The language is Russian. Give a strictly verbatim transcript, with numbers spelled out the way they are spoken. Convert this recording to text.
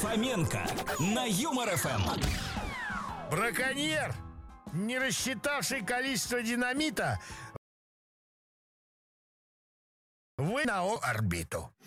Фоменко на Юмор эф эм. Браконьер, не рассчитавший количество динамита, вы на орбиту.